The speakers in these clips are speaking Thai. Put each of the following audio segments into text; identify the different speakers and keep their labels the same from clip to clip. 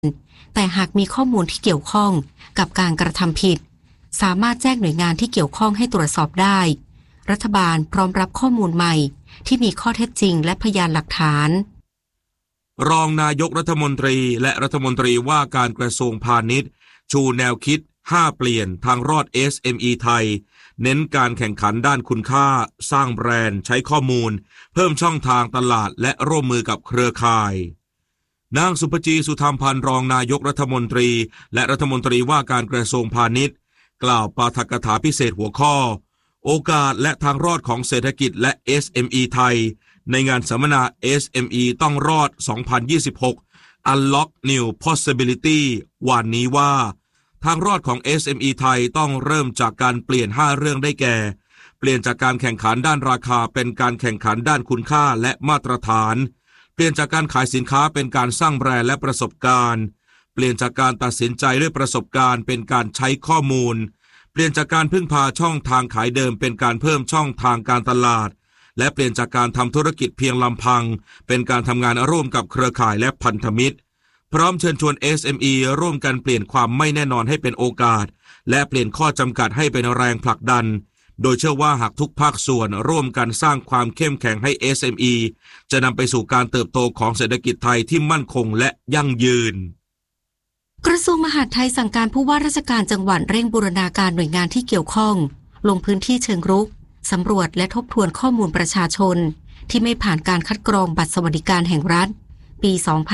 Speaker 1: แต่หากมีข้อมูลที่เกี่ยวข้องกับการกระทำผิดสามารถแจ้งหน่วยงานที่เกี่ยวข้องให้ตรวจสอบได้รัฐบาลพร้อมรับข้อมูลใหม่ที่มีข้อเท็จจริงและพยานหลักฐาน
Speaker 2: รองนายกรัฐมนตรีและรัฐมนตรีว่าการกระทรวงพาณิชย์ชูแนวคิด5เปลี่ยนทางรอด SME ไทยเน้นการแข่งขันด้านคุณค่าสร้างแบรนด์ใช้ข้อมูลเพิ่มช่องทางตลาดและร่วมมือกับเครือข่ายนางสุภจีสุธรรมพันธ์รองนายกรัฐมนตรีและรัฐมนตรีว่าการกระทรวงพาณิชย์กล่าวปาฐกถาพิเศษหัวข้อโอกาสและทางรอดของเศรษฐกิจและ SME ไทยในงานสัมมนา SME ต้องรอด 2026 Unlock New Possibility วันนี้ว่าทางรอดของ SME ไทยต้องเริ่มจากการเปลี่ยน5เรื่องได้แก่เปลี่ยนจากการแข่งขันด้านราคาเป็นการแข่งขันด้านคุณค่าและมาตรฐานเปลี่ยนจากการขายสินค้าเป็นการสร้างแบรนด์และประสบการณ์เปลี่ยนจากการตัดสินใจด้วยประสบการณ์เป็นการใช้ข้อมูลเปลี่ยนจากการพึ่งพาช่องทางขายเดิมเป็นการเพิ่มช่องทางการตลาดและเปลี่ยนจากการทำธุรกิจเพียงลำพังเป็นการทำงานร่วมกับเครือข่ายและพันธมิตรพร้อมเชิญชวน SME ร่วมกันเปลี่ยนความไม่แน่นอนให้เป็นโอกาสและเปลี่ยนข้อจำกัดให้เป็นแรงผลักดันโดยเชื่อว่าหากทุกภาคส่วนร่วมกันสร้างความเข้มแข็งให้ SME จะนำไปสู่การเติบโตของเศรษฐกิจไทยที่มั่นคงและยั่งยืน
Speaker 1: กระทรวงมหาดไทยสั่งการผู้ว่าราชการจังหวัดเร่งบูรณาการหน่วยงานที่เกี่ยวข้องลงพื้นที่เชิงรุกสำรวจและทบทวนข้อมูลประชาชนที่ไม่ผ่านการคัดกรองบัตรสวัสดิการแห่งรัฐปี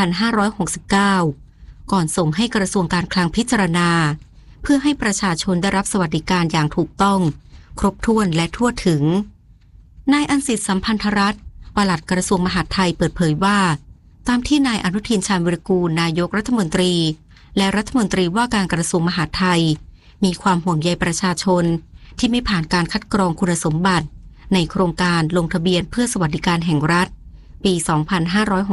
Speaker 1: 2569 ก่อนส่งให้กระทรวงการคลังพิจารณาเพื่อให้ประชาชนได้รับสวัสดิการอย่างถูกต้องครบถ้วนและทั่วถึงนายอันสิทธิ์สัมพันธรัตน์ปลัดกระทรวงมหาดไทยเปิดเผยว่าตามที่นายอนุทินชาญวิรากูลนายกรัฐมนตรีและรัฐมนตรีว่าการกระทรวงมหาดไทยมีความห่วงใยประชาชนที่ไม่ผ่านการคัดกรองคุณสมบัติในโครงการลงทะเบียนเพื่อสวัสดิการแห่งรัฐปี 2560